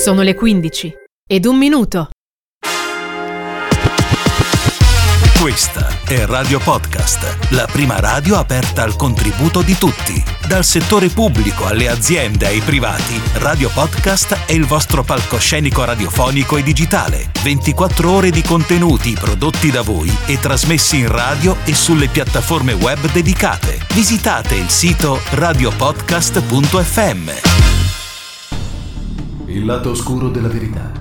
Sono le 15:01. Questa è Radio Podcast, la prima radio aperta al contributo di tutti. Dal settore pubblico alle aziende ai privati, Radio Podcast è il vostro palcoscenico radiofonico e digitale. 24 ore di contenuti prodotti da voi e trasmessi in radio e sulle piattaforme web dedicate. Visitate il sito radiopodcast.fm. Il lato oscuro della verità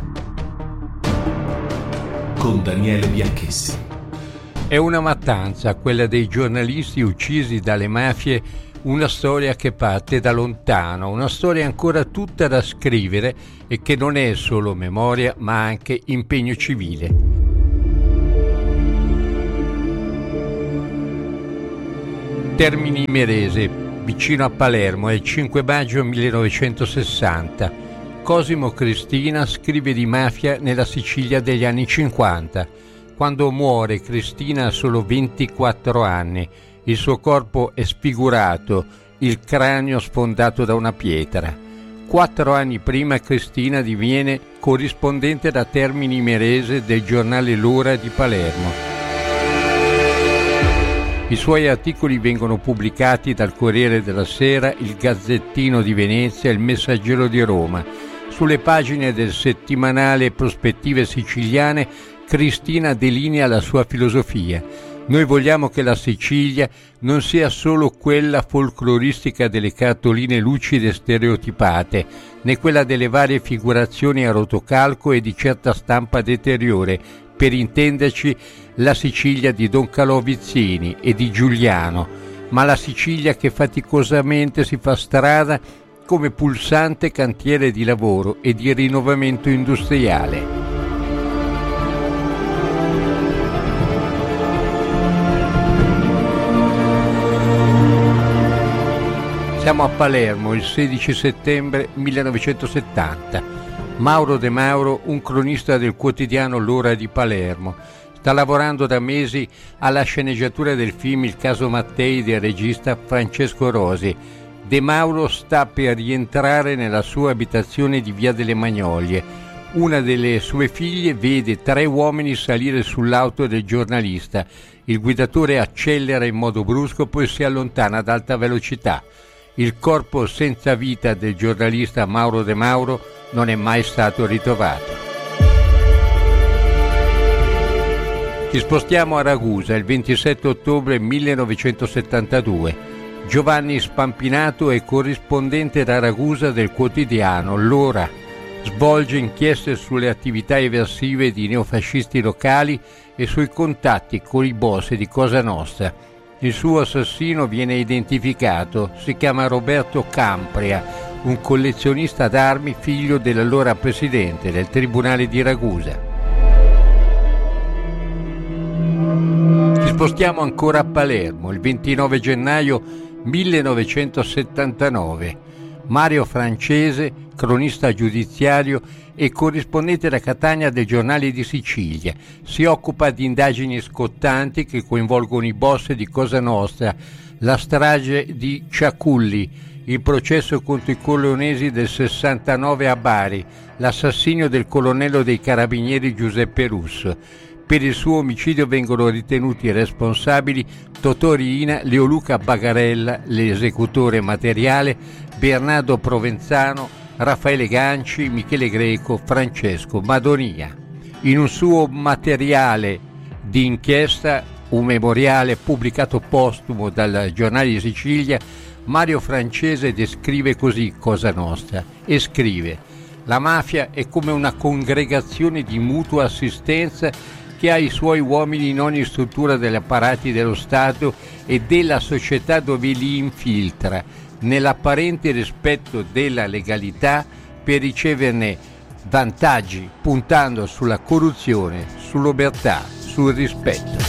con Daniele Bianchessi. È una mattanza, quella dei giornalisti uccisi dalle mafie, una storia che parte da lontano, una storia ancora tutta da scrivere e che non è solo memoria ma anche impegno civile. Termini Imerese, vicino a Palermo, è il 5 maggio 1960. Cosimo Cristina scrive di mafia nella Sicilia degli anni 50. Quando muore, Cristina ha solo 24 anni, il suo corpo è sfigurato, il cranio sfondato da una pietra. 4 anni prima Cristina diviene corrispondente da Termini Imerese del giornale L'Ora di Palermo. I suoi articoli vengono pubblicati dal Corriere della Sera, il Gazzettino di Venezia e il Messaggero di Roma. Sulle pagine del settimanale Prospettive Siciliane Cristina delinea la sua filosofia. Noi vogliamo che la Sicilia non sia solo quella folcloristica delle cartoline lucide e stereotipate, né quella delle varie figurazioni a rotocalco e di certa stampa deteriore, per intenderci la Sicilia di Don Calò Vizzini e di Giuliano, ma la Sicilia che faticosamente si fa strada come pulsante cantiere di lavoro e di rinnovamento industriale. Siamo a Palermo il 16 settembre 1970. Mauro De Mauro, un cronista del quotidiano L'Ora di Palermo, sta lavorando da mesi alla sceneggiatura del film Il caso Mattei del regista Francesco Rosi. De Mauro sta per rientrare nella sua abitazione di Via delle Magnolie. Una delle sue figlie vede 3 uomini salire sull'auto del giornalista. Il guidatore accelera in modo brusco, poi si allontana ad alta velocità. Il corpo senza vita del giornalista Mauro De Mauro non è mai stato ritrovato. Ci spostiamo a Ragusa il 27 ottobre 1972. Giovanni Spampinato è corrispondente da Ragusa del quotidiano L'Ora. Svolge inchieste sulle attività eversive di neofascisti locali e sui contatti con i boss di Cosa Nostra. Il suo assassino viene identificato, si chiama Roberto Campria, un collezionista d'armi figlio dell'allora presidente del Tribunale di Ragusa. Ci spostiamo ancora a Palermo, il 29 gennaio 1979. Mario Francese, cronista giudiziario e corrispondente da Catania del Giornale di Sicilia, si occupa di indagini scottanti che coinvolgono i boss di Cosa Nostra, la strage di Ciaculli, il processo contro i corleonesi del 69 a Bari, l'assassinio del colonnello dei carabinieri Giuseppe Russo. Per il suo omicidio vengono ritenuti responsabili Totò Riina, Leoluca Bagarella, l'esecutore materiale, Bernardo Provenzano, Raffaele Ganci, Michele Greco, Francesco Madonia. In un suo materiale di inchiesta, un memoriale pubblicato postumo dal Giornale di Sicilia, Mario Francese descrive così Cosa Nostra e scrive: la mafia è come una congregazione di mutua assistenza che ha i suoi uomini in ogni struttura degli apparati dello Stato e della società dove li infiltra, nell'apparente rispetto della legalità per riceverne vantaggi, puntando sulla corruzione, sull'omertà, sul rispetto.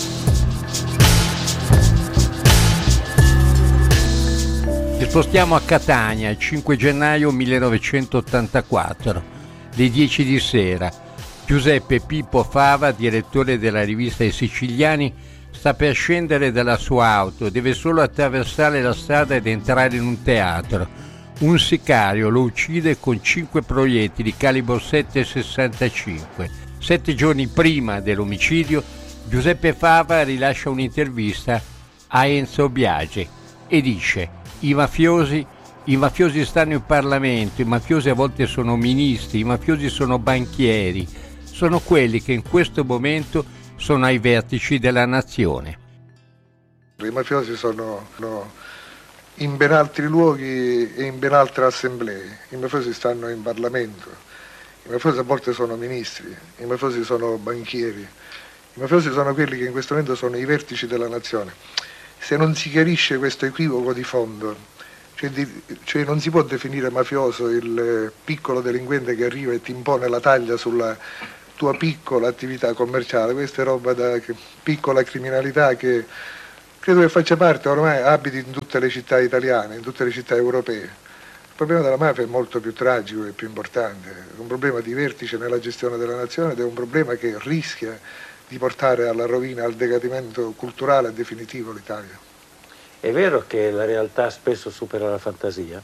Ci spostiamo a Catania il 5 gennaio 1984, le 10 di sera. Giuseppe Pippo Fava, direttore della rivista I Siciliani, sta per scendere dalla sua auto, deve solo attraversare la strada ed entrare in un teatro. Un sicario lo uccide con 5 proiettili calibro 7,65. 7 giorni prima dell'omicidio, Giuseppe Fava rilascia un'intervista a Enzo Biagi e dice: i mafiosi stanno in Parlamento, i mafiosi a volte sono ministri, i mafiosi sono banchieri, sono quelli che in questo momento sono ai vertici della nazione. I mafiosi sono in ben altri luoghi e in ben altre assemblee. I mafiosi stanno in Parlamento, i mafiosi a volte sono ministri, i mafiosi sono banchieri, i mafiosi sono quelli che in questo momento sono i vertici della nazione. Se non si chiarisce questo equivoco di fondo, cioè non si può definire mafioso il piccolo delinquente che arriva e ti impone la taglia sulla tua piccola attività commerciale. Questa è roba da piccola criminalità che credo che faccia parte, ormai abiti in tutte le città italiane, in tutte le città europee. Il problema della mafia è molto più tragico e più importante, è un problema di vertice nella gestione della nazione ed è un problema che rischia di portare alla rovina, al decadimento culturale definitivo l'Italia. È vero che la realtà spesso supera la fantasia?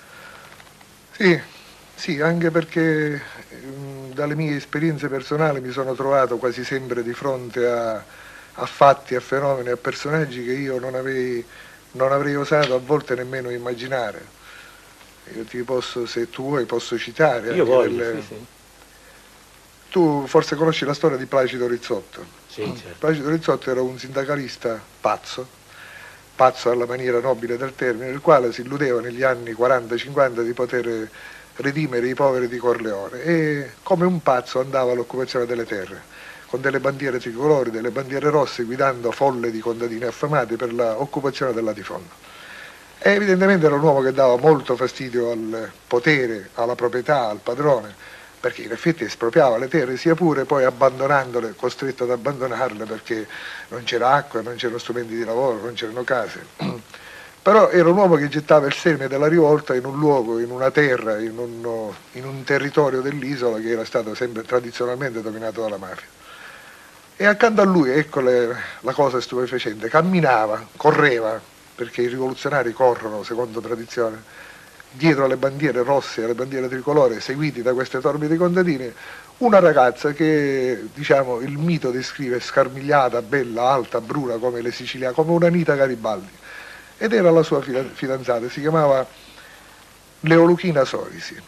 Sì, anche perché dalle mie esperienze personali mi sono trovato quasi sempre di fronte a fatti, a fenomeni, a personaggi che io non avrei osato a volte nemmeno immaginare. Io ti posso, se tu vuoi, posso citare. Io voglio, sì. Tu forse conosci la storia di Placido Rizzotto. Sì, certo. Placido Rizzotto era un sindacalista pazzo alla maniera nobile del termine, il quale si illudeva negli anni 40-50 di poter redimere i poveri di Corleone e come un pazzo andava all'occupazione delle terre con delle bandiere tricolori, delle bandiere rosse, guidando folle di contadini affamati per l'occupazione del latifondo. E evidentemente era un uomo che dava molto fastidio al potere, alla proprietà, al padrone, perché in effetti espropriava le terre, sia pure poi abbandonandole, costretto ad abbandonarle perché non c'era acqua, non c'erano strumenti di lavoro, non c'erano case. Però era un uomo che gettava il seme della rivolta in un luogo, in una terra, in un territorio dell'isola che era stato sempre tradizionalmente dominato dalla mafia. E accanto a lui, ecco la cosa stupefacente, camminava, correva, perché i rivoluzionari corrono, secondo tradizione, dietro alle bandiere rosse e alle bandiere tricolore, seguiti da queste torbide contadine, una ragazza che, diciamo, il mito descrive scarmigliata, bella, alta, bruna come le siciliane, come una Anita Garibaldi. Ed era la sua fidanzata, si chiamava Leoluchina Sorisi.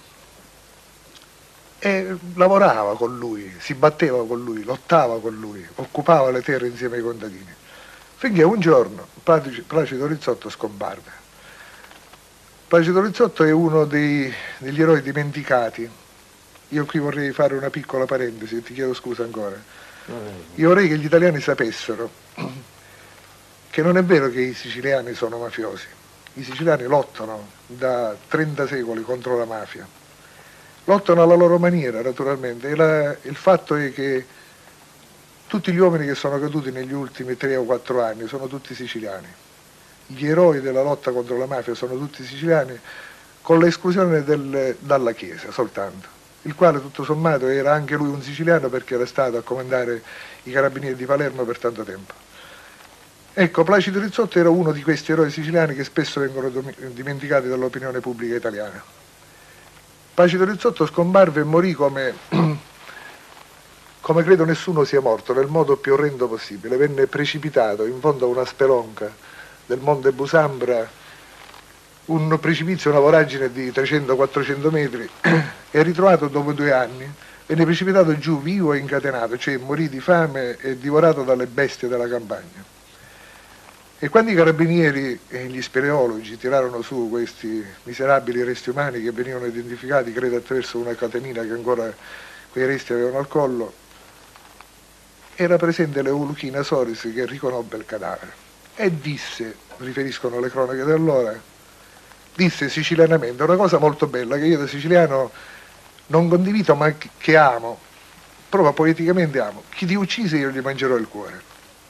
E lavorava con lui, si batteva con lui, lottava con lui, occupava le terre insieme ai contadini. Finché un giorno Placido Rizzotto scomparve. Placido Rizzotto è uno degli eroi dimenticati. Io qui vorrei fare una piccola parentesi, ti chiedo scusa ancora. Io vorrei che gli italiani sapessero che non è vero che i siciliani sono mafiosi. I siciliani lottano da 30 secoli contro la mafia. Lottano alla loro maniera, naturalmente. Il fatto è che tutti gli uomini che sono caduti negli ultimi 3 o 4 anni sono tutti siciliani. Gli eroi della lotta contro la mafia sono tutti siciliani, con l'esclusione Dalla Chiesa soltanto, il quale tutto sommato era anche lui un siciliano perché era stato a comandare i carabinieri di Palermo per tanto tempo. Ecco, Placido Rizzotto era uno di questi eroi siciliani che spesso vengono dimenticati dall'opinione pubblica italiana. Placido Rizzotto scomparve e morì come credo nessuno sia morto, nel modo più orrendo possibile. Venne precipitato in fondo a una spelonca del Monte Busambra, un precipizio, una voragine di 300-400 metri, e ritrovato dopo 2 anni, venne precipitato giù vivo e incatenato, cioè morì di fame e divorato dalle bestie della campagna. E quando i carabinieri e gli speleologi tirarono su questi miserabili resti umani che venivano identificati, credo attraverso una catenina che ancora quei resti avevano al collo, era presente Leoluchina Sorisi che riconobbe il cadavere e disse, riferiscono le cronache di allora, disse sicilianamente una cosa molto bella che io da siciliano non condivido ma che amo, proprio poeticamente amo: chi ti uccise io gli mangerò il cuore.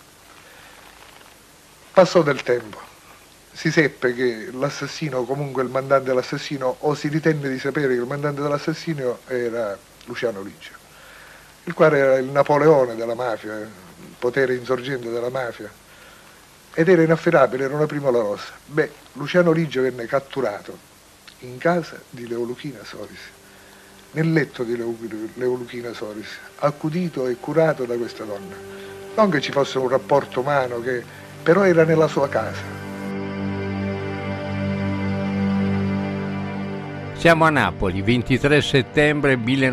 Passò del tempo, si seppe che l'assassino, comunque il mandante dell'assassino, o si ritenne di sapere che il mandante dell'assassino era Luciano Liggio, il quale era il Napoleone della mafia, il potere insorgente della mafia, ed era inaffidabile, era una primola rossa. Luciano Liggio venne catturato in casa di Leoluchina Soris, nel letto di Leoluchina Soris, accudito e curato da questa donna. Non che ci fosse un rapporto umano, che però era nella sua casa. Siamo a Napoli, 23 settembre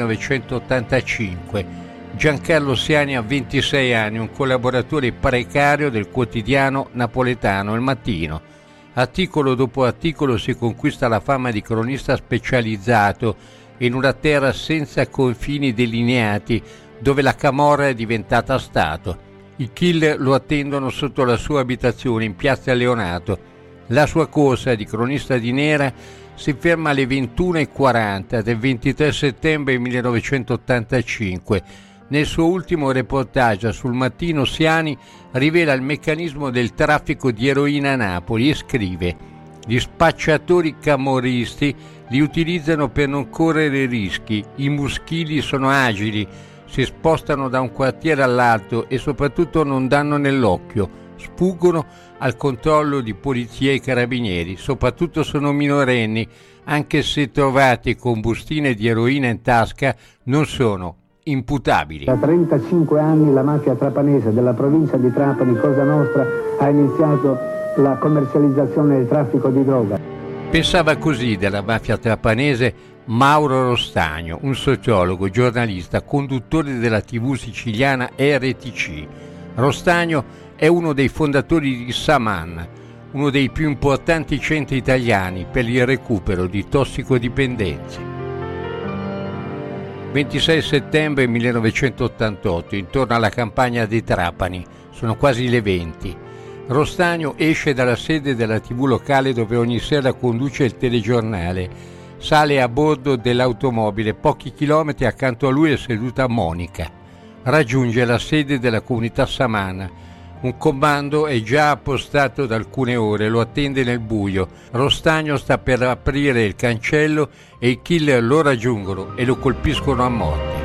1985. Giancarlo Siani ha 26 anni, un collaboratore precario del quotidiano napoletano Il Mattino. Articolo dopo articolo si conquista la fama di cronista specializzato in una terra senza confini delineati, dove la camorra è diventata Stato. I killer lo attendono sotto la sua abitazione in piazza Leonato. La sua corsa di cronista di nera si ferma alle 21:40 del 23 settembre 1985. Nel suo ultimo reportage sul Mattino Siani rivela il meccanismo del traffico di eroina a Napoli e scrive: gli spacciatori camorristi li utilizzano per non correre rischi, i muschili sono agili, si spostano da un quartiere all'altro e soprattutto non danno nell'occhio, sfuggono al controllo di polizia e carabinieri, soprattutto sono minorenni, anche se trovati con bustine di eroina in tasca non sono imputabili. Da 35 anni la mafia trapanese della provincia di Trapani, Cosa Nostra, ha iniziato la commercializzazione del traffico di droga. Pensava così della mafia trapanese Mauro Rostagno, un sociologo, giornalista, conduttore della TV siciliana RTC. Rostagno è uno dei fondatori di Saman, uno dei più importanti centri italiani per il recupero di tossicodipendenze. 26 settembre 1988, intorno alla campagna di Trapani, sono quasi le 20. Rostagno esce dalla sede della TV locale dove ogni sera conduce il telegiornale, sale a bordo dell'automobile, pochi chilometri accanto a lui è seduta Monica. Raggiunge la sede della comunità Samana. Un comando è già appostato da alcune ore, lo attende nel buio. Rostagno sta per aprire il cancello e i killer lo raggiungono e lo colpiscono a morte.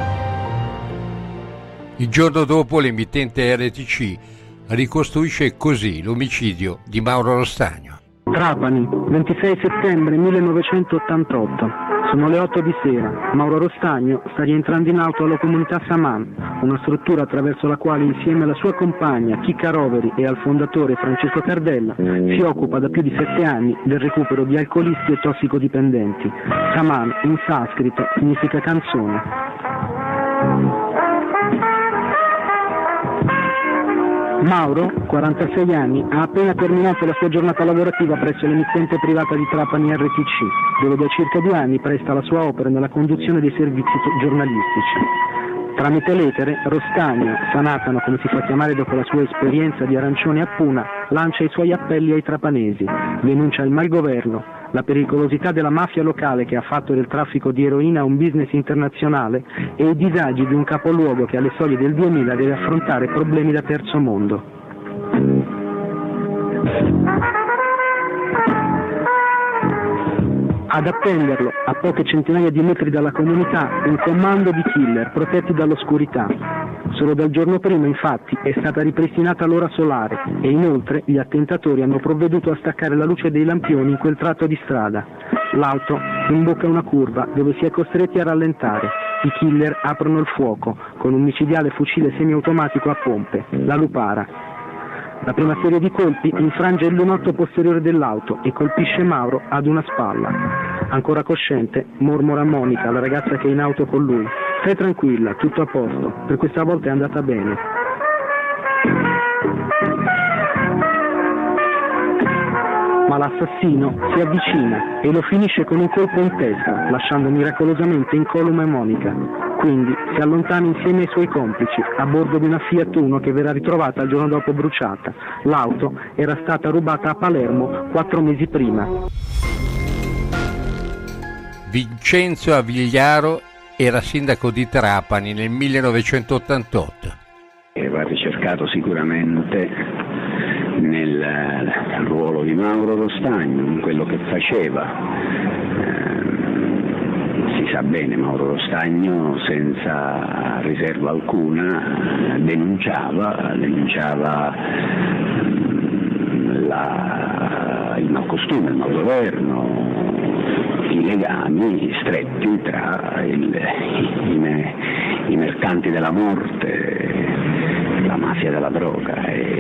Il giorno dopo l'emittente RTC ricostruisce così l'omicidio di Mauro Rostagno. Trapani, 26 settembre 1988. Sono le 8 di sera. Mauro Rostagno sta rientrando in auto alla comunità Saman, una struttura attraverso la quale insieme alla sua compagna Chicca Roveri e al fondatore Francesco Cardella si occupa da più di 7 anni del recupero di alcolisti e tossicodipendenti. Saman in sanscrito significa canzone. Mauro, 46 anni, ha appena terminato la sua giornata lavorativa presso l'emittente privata di Trapani RTC, dove da circa 2 anni presta la sua opera nella conduzione dei servizi giornalistici. Tramite l'etere, Rostagno, Sanatano come si fa chiamare dopo la sua esperienza di arancione a Puna, lancia i suoi appelli ai trapanesi, denuncia il malgoverno, la pericolosità della mafia locale che ha fatto del traffico di eroina un business internazionale e i disagi di un capoluogo che alle soglie del 2000 deve affrontare problemi da terzo mondo. Ad attenderlo, a poche centinaia di metri dalla comunità, un comando di killer protetti dall'oscurità. Solo dal giorno prima, infatti, è stata ripristinata l'ora solare e inoltre gli attentatori hanno provveduto a staccare la luce dei lampioni in quel tratto di strada. L'auto imbocca una curva dove si è costretti a rallentare. I killer aprono il fuoco con un micidiale fucile semiautomatico a pompe, la Lupara. La prima serie di colpi infrange il lunotto posteriore dell'auto e colpisce Mauro ad una spalla. Ancora cosciente, mormora Monica, la ragazza che è in auto con lui. Stai tranquilla, tutto a posto, per questa volta è andata bene. Ma l'assassino si avvicina e lo finisce con un colpo in testa, lasciando miracolosamente incolume Monica. Quindi si allontana insieme ai suoi complici, a bordo di una Fiat Uno che verrà ritrovata il giorno dopo bruciata. L'auto era stata rubata a Palermo 4 mesi prima. Vincenzo Avigliaro era sindaco di Trapani nel 1988. Va ricercato sicuramente nel ruolo di Mauro Rostagno, in quello che faceva. Si sa bene, Mauro Rostagno senza riserva alcuna denunciava il malcostume, il malgoverno, i i legami stretti tra i mercanti della morte, la mafia della droga,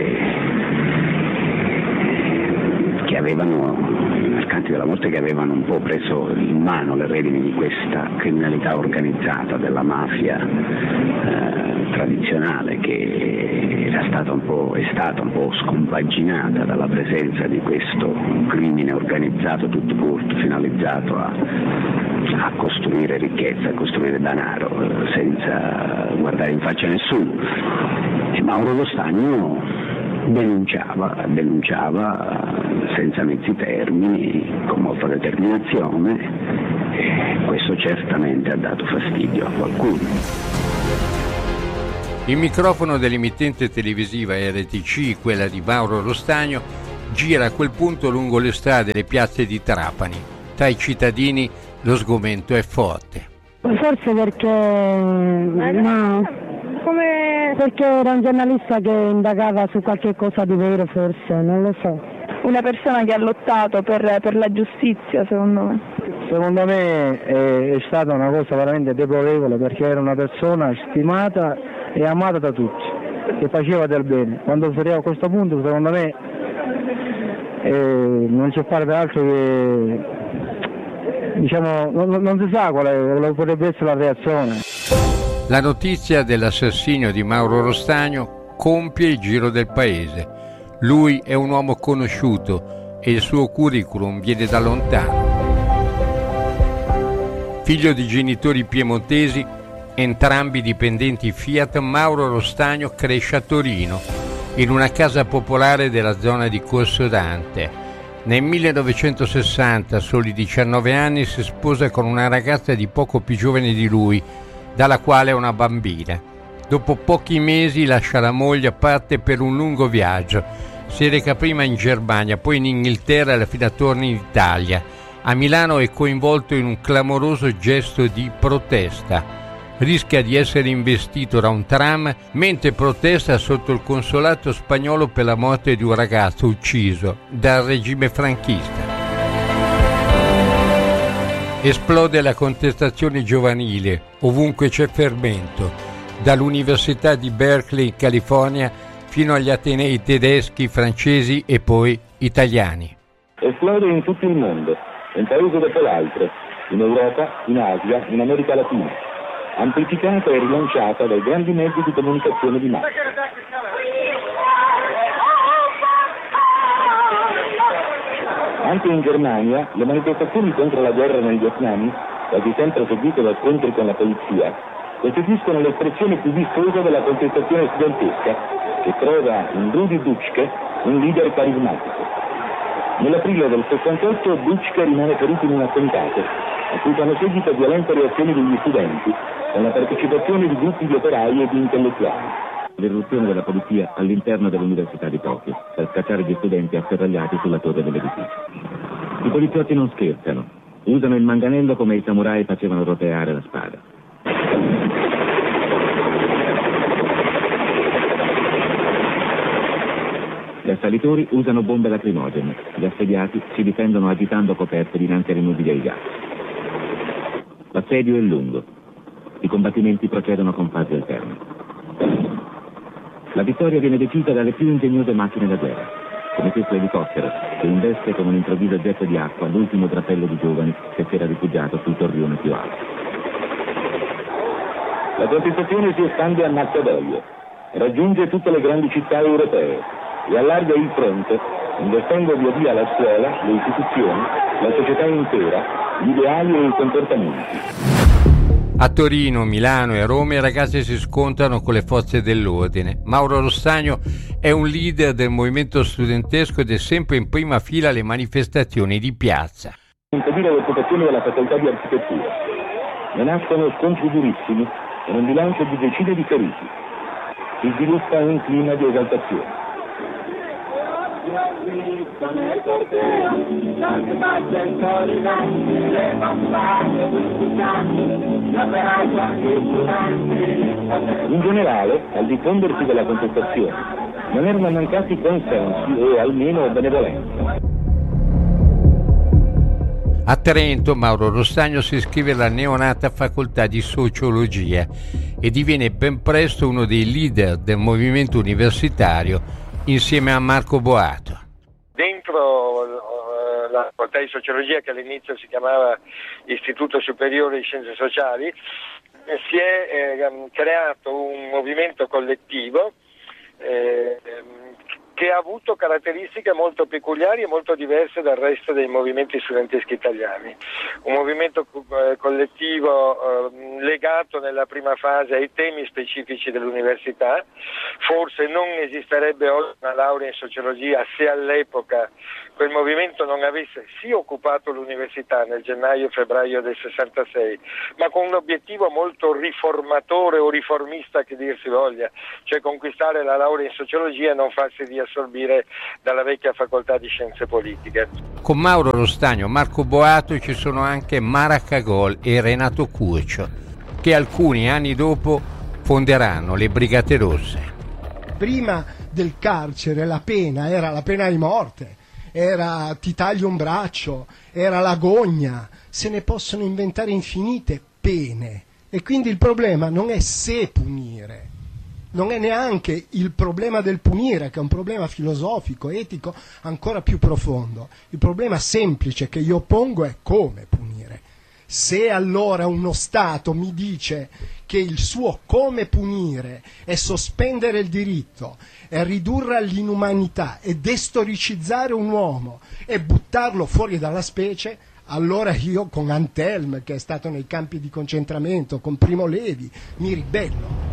che avevano i mercanti della morte che avevano un po' preso in mano le redini di questa criminalità organizzata della mafia tradizionale, che è stata un po' scompaginata dalla presenza di questo crimine organizzato tutto corto, finalizzato a costruire ricchezza, a costruire denaro senza guardare in faccia a nessuno. E Mauro Lo Stagno denunciava senza mezzi termini, con molta determinazione, e questo certamente ha dato fastidio a qualcuno. Il microfono dell'emittente televisiva RTC, quella di Mauro Lo Stagno, gira a quel punto lungo le strade e le piazze di Trapani. Tra i cittadini lo sgomento è forte. Forse perché perché era un giornalista che indagava su qualche cosa di vero, forse, non lo so. Una persona che ha lottato per la giustizia, secondo me. Secondo me è stata una cosa veramente deplorevole, perché era una persona stimata e amata da tutti, che faceva del bene. Quando si arriva a questo punto, secondo me non c'è fare altro che, diciamo, non si sa quale potrebbe essere la reazione. La notizia dell'assassinio di Mauro Lo Stagno compie il giro del paese. Lui è un uomo conosciuto e il suo curriculum viene da lontano. Figlio di genitori piemontesi, entrambi dipendenti Fiat, Mauro Lo Stagno cresce a Torino, in una casa popolare della zona di Corso Dante. Nel 1960, a soli 19 anni, si sposa con una ragazza di poco più giovane di lui, dalla quale ha una bambina. Dopo pochi mesi lascia la moglie e parte per un lungo viaggio. Si reca prima in Germania, poi in Inghilterra e alla fine torna in Italia. A Milano è coinvolto in un clamoroso gesto di protesta. Rischia di essere investito da un tram mentre protesta sotto il consolato spagnolo per la morte di un ragazzo ucciso dal regime franchista. Esplode la contestazione giovanile, ovunque c'è fermento, dall'Università di Berkeley in California fino agli atenei tedeschi, francesi e poi italiani. Esplode in tutto il mondo, un paese dopo l'altro, in Europa, in Asia, in America Latina, amplificata e rilanciata dai grandi mezzi di comunicazione di massa. Anche in Germania le manifestazioni contro la guerra nel Vietnam, quasi sempre seguite da scontri con la polizia, costituiscono l'espressione più vistosa della contestazione studentesca, che trova in Rudi Dutschke un leader carismatico. Nell'aprile del 68 Dutschke rimane ferito in un attentato, a cui fanno seguito violente reazioni degli studenti, con la partecipazione di gruppi di operai e di intellettuali. L'irruzione della polizia all'interno dell'Università di Tokyo per scacciare gli studenti asserragliati sulla torre dell'edificio. I poliziotti non scherzano, usano il manganello come i samurai facevano roteare la spada. Gli assalitori usano bombe lacrimogene, gli assediati si difendono agitando coperte dinanzi alle nubi dei gas. L'assedio è lungo, i combattimenti procedono con fasi alterne. La vittoria viene decisa dalle più ingegnose macchine da guerra, come questo elicottero che investe con un improvviso getto di acqua l'ultimo drappello di giovani che si era rifugiato sul torrione più alto. La contestazione si espande a mazza d'olio, raggiunge tutte le grandi città europee e allarga il fronte, investendo via via la scuola, le istituzioni, la società intera, gli ideali e i comportamenti. A Torino, Milano e Roma i ragazzi si scontrano con le forze dell'ordine. Mauro Lo Stagno è un leader del movimento studentesco ed è sempre in prima fila alle manifestazioni di piazza. Impedire l'occupazione della facoltà di architettura. Ne nascono scontri durissimi e un bilancio di decine di feriti. Si sviluppa un clima di esaltazione. In generale, al diffondersi della contestazione, non erano mancati consensi o almeno benevolenza. A Trento Mauro Rostagno si iscrive alla neonata facoltà di sociologia e diviene ben presto uno dei leader del movimento universitario insieme a Marco Boato. Dentro la facoltà di sociologia, che all'inizio si chiamava Istituto Superiore di Scienze Sociali, si è creato un movimento collettivo che ha avuto caratteristiche molto peculiari e molto diverse dal resto dei movimenti studenteschi italiani. Un movimento collettivo legato nella prima fase ai temi specifici dell'università. Forse non esisterebbe oggi una laurea in sociologia se all'epoca quel movimento non avesse sì occupato l'università nel gennaio-febbraio del 66, ma con un obiettivo molto riformatore o riformista, che dir si voglia, cioè conquistare la laurea in sociologia e non farsi riassorbire dalla vecchia facoltà di scienze politiche. Con Mauro Rostagno, Marco Boato ci sono anche Mara Cagol e Renato Curcio, che alcuni anni dopo fonderanno le Brigate Rosse. Prima del carcere la pena era la pena di morte, era ti taglio un braccio, era l'agonia, se ne possono inventare infinite pene e quindi il problema non è se punire, non è neanche il problema del punire, che è un problema filosofico, etico ancora più profondo. Il problema semplice che io pongo è come punire. Se allora uno Stato mi dice che il suo come punire è sospendere il diritto, è ridurre all'inumanità, è destoricizzare un uomo e buttarlo fuori dalla specie, allora io con Antelme, che è stato nei campi di concentramento, con Primo Levi, mi ribello.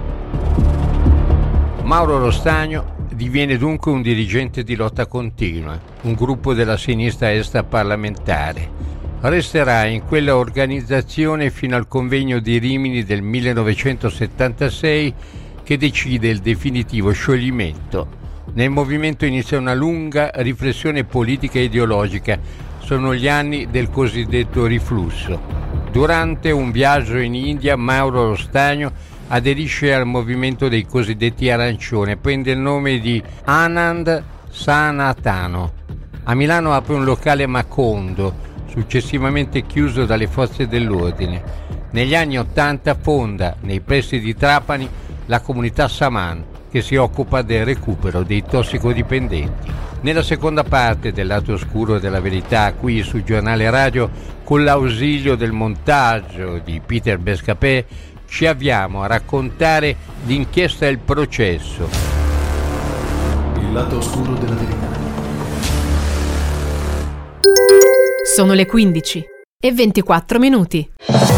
Mauro Rostagno diviene dunque un dirigente di Lotta Continua, un gruppo della sinistra extraparlamentare. Resterà in quella organizzazione fino al convegno di Rimini del 1976, che decide il definitivo scioglimento. Nel movimento inizia una lunga riflessione politica e ideologica. Sono gli anni del cosiddetto riflusso. Durante un viaggio in India, Mauro Rostagno aderisce al movimento dei cosiddetti arancioni, prende il nome di Anand Sanatano. A Milano apre un locale Macondo, successivamente chiuso dalle forze dell'ordine. Negli anni '80 fonda, nei pressi di Trapani, la comunità Saman, che si occupa del recupero dei tossicodipendenti. Nella seconda parte del lato oscuro della verità, qui su Giornale Radio, con l'ausilio del montaggio di Peter Bescapè, ci avviamo a raccontare l'inchiesta e il processo. Il lato oscuro della verità. Sono le 15:24.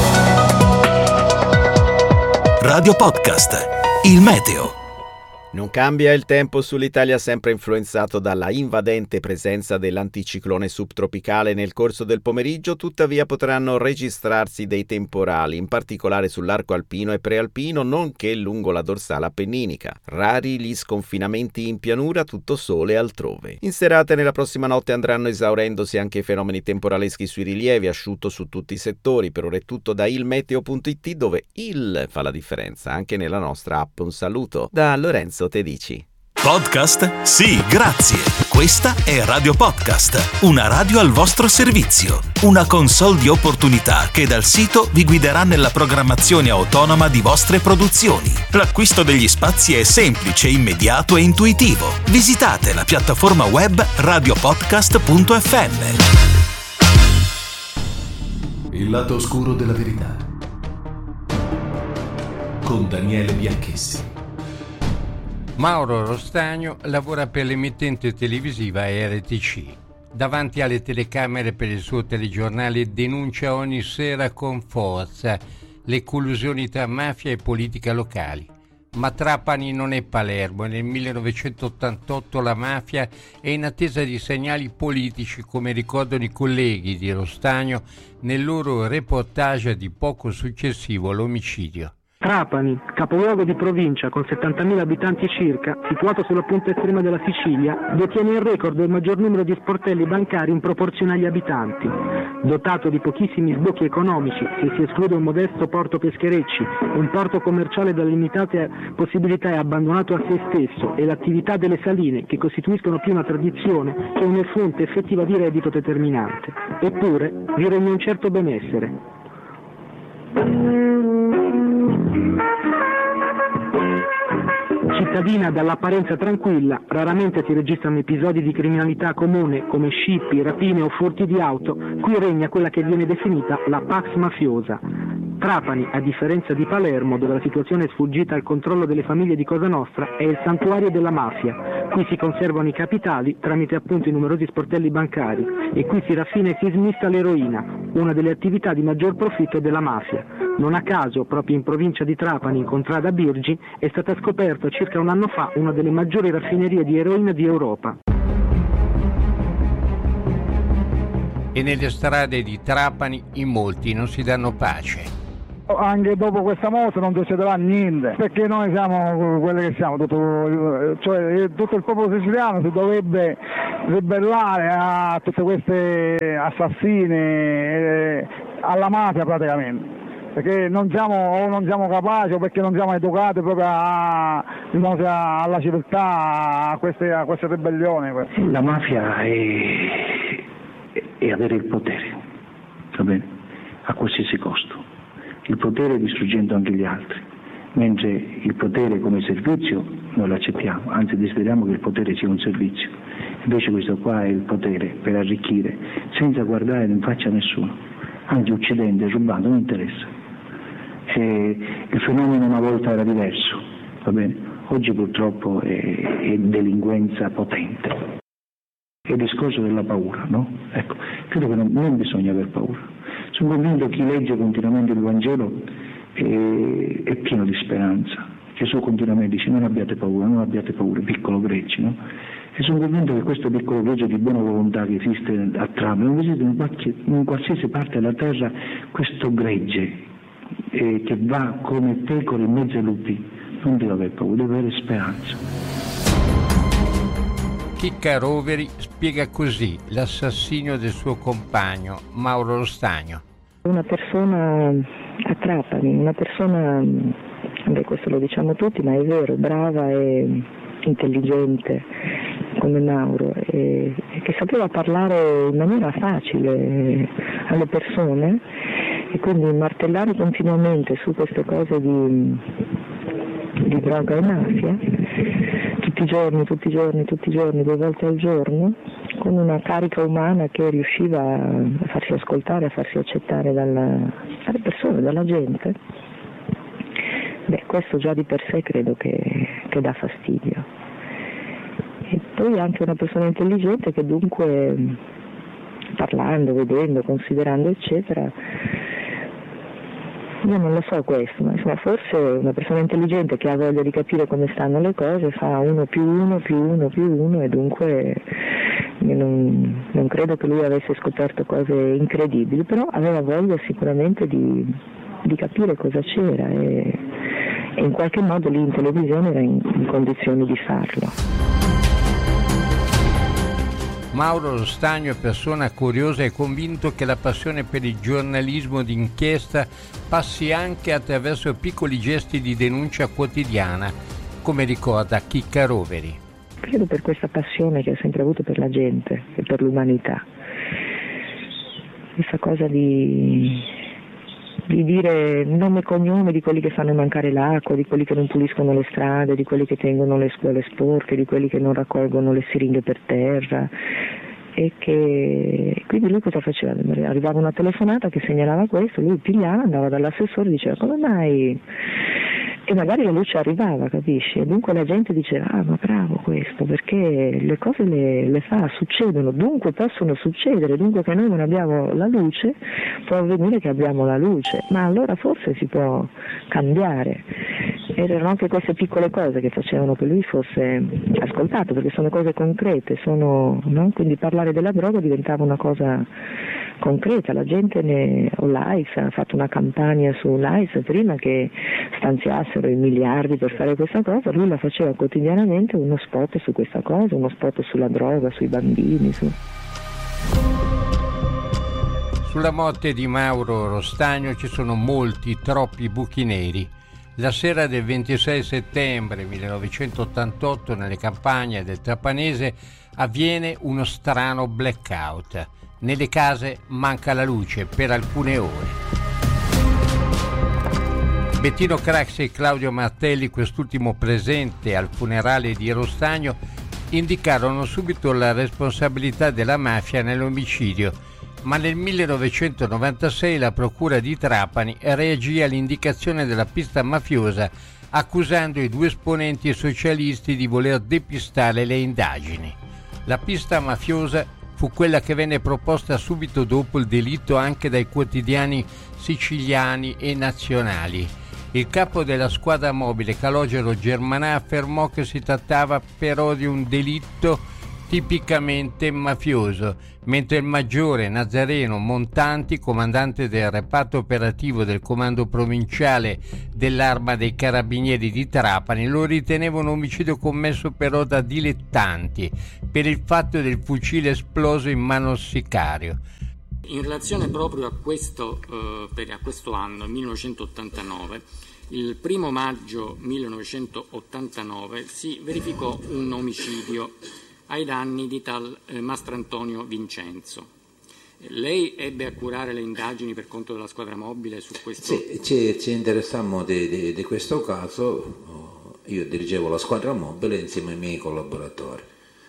Radio Podcast, il meteo. Non cambia il tempo sull'Italia, sempre influenzato dalla invadente presenza dell'anticiclone subtropicale. Nel corso del pomeriggio tuttavia potranno registrarsi dei temporali, in particolare sull'arco alpino e prealpino, nonché lungo la dorsale appenninica. Rari gli sconfinamenti in pianura, tutto sole altrove. In serata e nella prossima notte andranno esaurendosi anche i fenomeni temporaleschi sui rilievi, asciutto su tutti i settori. Per ora è tutto da ilmeteo.it, dove il fa la differenza anche nella nostra app. Un saluto da Lorenzo Tedici. Podcast? Sì, grazie. Questa è Radio Podcast, una radio al vostro servizio. Una console di opportunità che dal sito vi guiderà nella programmazione autonoma di vostre produzioni. L'acquisto degli spazi è semplice, immediato e intuitivo. Visitate la piattaforma web radiopodcast.fm. Il lato oscuro della verità. Con Daniele Bianchessi. Mauro Rostagno lavora per l'emittente televisiva RTC. Davanti alle telecamere per il suo telegiornale denuncia ogni sera con forza le collusioni tra mafia e politica locali. Ma Trapani non è Palermo e nel 1988 la mafia è in attesa di segnali politici, come ricordano i colleghi di Rostagno nel loro reportage di poco successivo all'omicidio. Trapani, capoluogo di provincia con 70.000 abitanti circa, situato sulla punta estrema della Sicilia, detiene il record del maggior numero di sportelli bancari in proporzione agli abitanti. dotato di pochissimi sbocchi economici, se si esclude un modesto porto Pescherecci, un porto commerciale dalle limitate possibilità e abbandonato a se stesso, e l'attività delle saline, che costituiscono più una tradizione che una fonte effettiva di reddito determinante. Eppure vi regna un certo benessere. Cittadina dall'apparenza tranquilla, raramente si registrano episodi di criminalità comune come scippi, rapine o furti di auto. Qui regna quella che viene definita la pax mafiosa. Trapani, a differenza di Palermo, dove la situazione è sfuggita al controllo delle famiglie di Cosa Nostra, è il santuario della mafia. Qui si conservano i capitali tramite appunto i numerosi sportelli bancari, e qui si raffina e si smista l'eroina, una delle attività di maggior profitto della mafia. Non a caso, proprio in provincia di Trapani, in contrada Birgi, è stata scoperta circa un anno fa una delle maggiori raffinerie di eroina di Europa. E nelle strade di Trapani in molti non si danno pace. Anche dopo questa mossa non succederà niente, perché noi siamo quelli che siamo, tutto il popolo siciliano si dovrebbe ribellare a tutte queste assassine, alla mafia praticamente, perché non siamo capaci, o perché non siamo educati proprio alla civiltà, a queste ribellioni. La mafia è avere il potere, va bene, a qualsiasi costo. Il potere distruggendo anche gli altri, mentre il potere come servizio noi lo accettiamo, anzi desideriamo che il potere sia un servizio. Invece questo qua è il potere per arricchire senza guardare in faccia a nessuno, anche uccidendo e rubando, non interessa. Il fenomeno una volta era diverso, va bene? Oggi purtroppo è delinquenza potente. È il discorso della paura, no? Ecco, credo che non bisogna aver paura. Sono convinto che chi legge continuamente il Vangelo è pieno di speranza. Gesù continuamente dice non abbiate paura, piccolo gregge, no? E sono convinto che questo piccolo gregge di buona volontà che esiste a Trapani, non esiste in qualsiasi parte della terra, questo gregge che va come pecore in mezzo ai lupi, non deve avere paura, deve avere speranza. Chicca Roveri spiega così l'assassinio del suo compagno, Mauro Lo Stagno. Una persona a Trapani, una persona, questo lo diciamo tutti, ma è vero, brava e intelligente come Mauro, e che sapeva parlare in maniera facile alle persone, e quindi martellare continuamente su queste cose di droga e mafia, tutti i giorni, 2 volte al giorno, con una carica umana che riusciva a farsi ascoltare, a farsi accettare dalle persone, dalla gente. Questo già di per sé credo che dà fastidio. E poi anche una persona intelligente che dunque, parlando, vedendo, considerando eccetera, io non lo so questo, ma insomma forse una persona intelligente che ha voglia di capire come stanno le cose fa 1 più 1 più 1 più 1, e dunque io non credo che lui avesse scoperto cose incredibili, però aveva voglia sicuramente di capire cosa c'era, e in qualche modo lì in televisione era in condizioni di farlo. Mauro Lo Stagno è persona curiosa e convinto che la passione per il giornalismo d'inchiesta passi anche attraverso piccoli gesti di denuncia quotidiana, come ricorda Chicca Roveri. Credo per questa passione che ho sempre avuto per la gente e per l'umanità. Questa cosa di dire nome e cognome di quelli che fanno mancare l'acqua, di quelli che non puliscono le strade, di quelli che tengono le scuole sporche, di quelli che non raccolgono le siringhe per terra, e che quindi lui cosa faceva? Arrivava una telefonata che segnalava questo, lui pigliava, andava dall'assessore e diceva come mai? E magari la luce arrivava, capisci? E dunque la gente diceva ma bravo questo, perché le cose le fa, succedono, dunque possono succedere, dunque che noi non abbiamo la luce, può avvenire che abbiamo la luce, ma allora forse si può cambiare. Erano anche queste piccole cose che facevano che lui fosse ascoltato, perché sono cose concrete, no? Quindi parlare della droga diventava una cosa concreta. La gente l'AIS ha fatto una campagna su l'AIS prima che stanziassero i miliardi per fare questa cosa, lui la faceva quotidianamente, uno spot su questa cosa, uno spot sulla droga, sui bambini. Sulla morte di Mauro Rostagno ci sono molti, troppi buchi neri. La sera del 26 settembre 1988 nelle campagne del Trapanese avviene uno strano blackout. Nelle case manca la luce per alcune ore. Bettino Craxi e Claudio Martelli, quest'ultimo presente al funerale di Rostagno, indicarono subito la responsabilità della mafia nell'omicidio, ma nel 1996 la procura di Trapani reagì all'indicazione della pista mafiosa, accusando i due esponenti socialisti di voler depistare le indagini. La pista mafiosa fu quella che venne proposta subito dopo il delitto anche dai quotidiani siciliani e nazionali. Il capo della squadra mobile, Calogero Germanà, affermò che si trattava però di un delitto tipicamente mafioso, mentre il maggiore Nazareno Montanti, comandante del reparto operativo del comando provinciale dell'Arma dei Carabinieri di Trapani, lo riteneva un omicidio commesso però da dilettanti per il fatto del fucile esploso in mano al sicario. In relazione proprio a questo anno, 1989, il 1 maggio 1989 si verificò un omicidio ai danni di tal Mastrantonio Vincenzo. Lei ebbe a curare le indagini per conto della squadra mobile su questo? Sì, ci interessammo di questo caso. Io dirigevo la squadra mobile insieme ai miei collaboratori.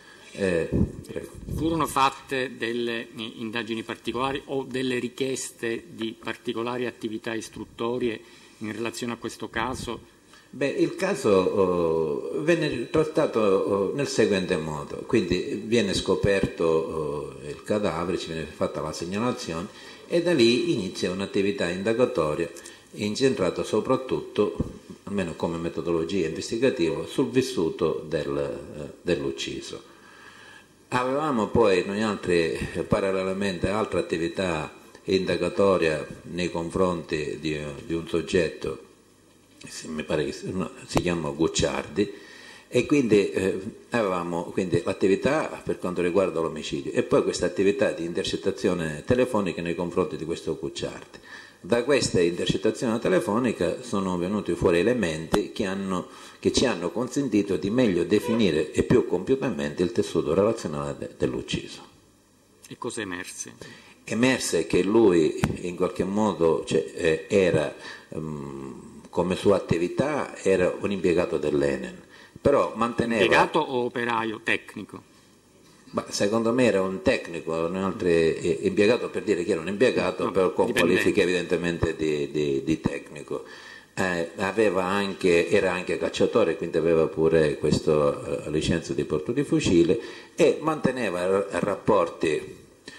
Furono fatte delle indagini particolari o delle richieste di particolari attività istruttorie in relazione a questo caso? Il caso venne trattato nel seguente modo, quindi viene scoperto il cadavere, ci viene fatta la segnalazione e da lì inizia un'attività indagatoria incentrata soprattutto, almeno come metodologia investigativa, sul vissuto dell'ucciso. Avevamo poi noi altri parallelamente altre attività indagatoria nei confronti di un soggetto, mi pare che si chiama Gucciardi, e quindi avevamo quindi l'attività per quanto riguarda l'omicidio e poi questa attività di intercettazione telefonica nei confronti di questo Gucciardi. Da questa intercettazione telefonica sono venuti fuori elementi che ci hanno consentito di meglio definire e più compiutamente il tessuto relazionale dell'ucciso. E cosa emerse? Emerse che lui in qualche modo era, come sua attività, era un impiegato dell'Enel, però manteneva... Impiegato o operaio tecnico? Secondo me era un tecnico, un altro impiegato, per dire che era un impiegato, però con qualifiche evidentemente di tecnico. Era anche cacciatore, quindi aveva pure questa licenza di porto di fucile e manteneva rapporti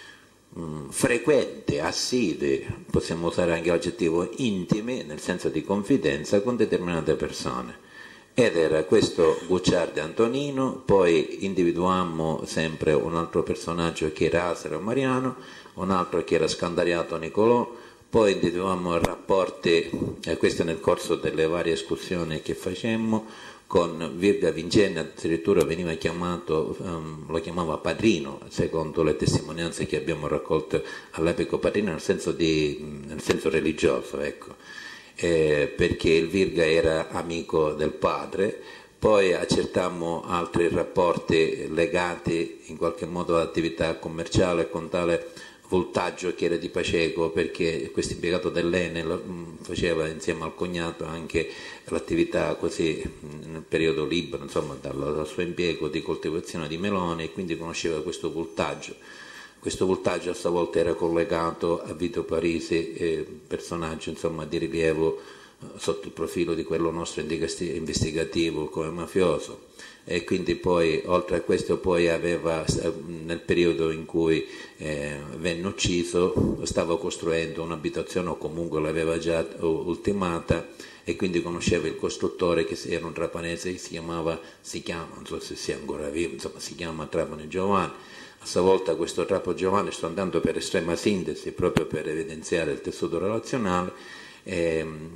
frequenti, assidui, possiamo usare anche l'aggettivo intimi, nel senso di confidenza con determinate persone. Ed era questo Gucciardi Antonino, poi individuammo sempre un altro personaggio che era Asero Mariano, un altro che era Scandariato Nicolò, poi individuammo rapporti, questo nel corso delle varie escursioni che facemmo, con Virga Vincenzi, addirittura veniva chiamato, lo chiamava padrino, secondo le testimonianze che abbiamo raccolto all'epoca, padrino nel senso religioso, ecco. Perché il Virga era amico del padre. Poi accertammo altri rapporti legati in qualche modo all'attività commerciale con tale Voltaggio che era di Paceco, perché questo impiegato dell'Enel faceva insieme al cognato anche l'attività così nel periodo libero, insomma dal suo impiego di coltivazione di meloni, e quindi conosceva questo Voltaggio. Questo Voltaggio a sua volta era collegato a Vito Parisi, personaggio insomma di rilievo sotto il profilo di quello nostro investigativo come mafioso, e quindi poi oltre a questo poi aveva, nel periodo in cui venne ucciso, stava costruendo un'abitazione o comunque l'aveva già ultimata, e quindi conosceva il costruttore che era un trapanese che si chiama, non so se sia ancora vivo, insomma si chiama Trapani Giovanni. A sua volta questo Trapo Giovanni, sto andando per estrema sintesi proprio per evidenziare il tessuto relazionale,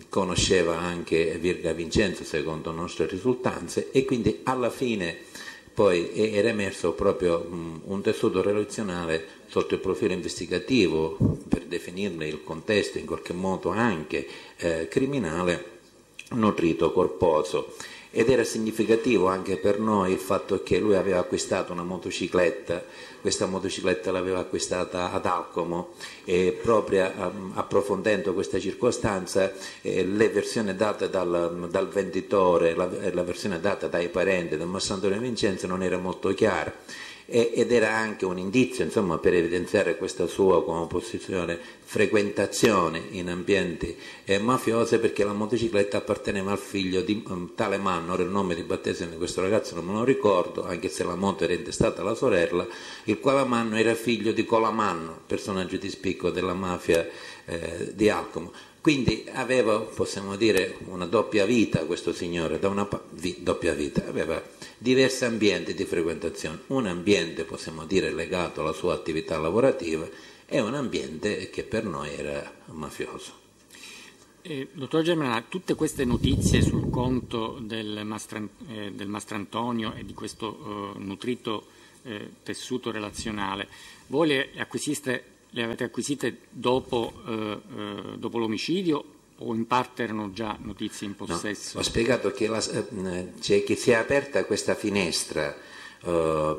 conosceva anche Virga Vincenzo secondo nostre risultanze, e quindi alla fine poi era emerso proprio un tessuto relazionale sotto il profilo investigativo, per definirne il contesto in qualche modo anche criminale, nutrito, corposo. Ed era significativo anche per noi il fatto che lui aveva acquistato una motocicletta, questa motocicletta l'aveva acquistata ad Alcomo, e proprio approfondendo questa circostanza le versioni date dal venditore, la versione data dai parenti del Mastro Antonio Vincenzo non era molto chiara. Ed era anche un indizio, insomma, per evidenziare questa sua, come posizione, frequentazione in ambienti mafiosi, perché la motocicletta apparteneva al figlio di tale Manno. Ora il nome di battesimo di questo ragazzo non me lo ricordo, anche se la moto era intestata alla sorella, il quale Manno era figlio di Colamanno, personaggio di spicco della mafia di Alcomo. Quindi aveva, possiamo dire, una doppia vita questo signore, doppia vita, aveva diversi ambienti di frequentazione, un ambiente, possiamo dire, legato alla sua attività lavorativa e un ambiente che per noi era mafioso. Dottor Germana, tutte queste notizie sul conto del Mastrantonio e di questo nutrito tessuto relazionale, voi le avete acquisite dopo l'omicidio o in parte erano già notizie in possesso? No, ho spiegato che che si è aperta questa finestra